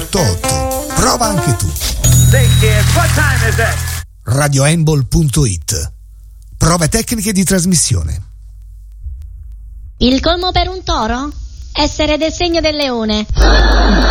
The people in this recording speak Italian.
988. Prova anche tu. Say kids, what time is it? radiohandball.it. Prove tecniche di trasmissione. Il colmo per un toro? Essere del segno del leone.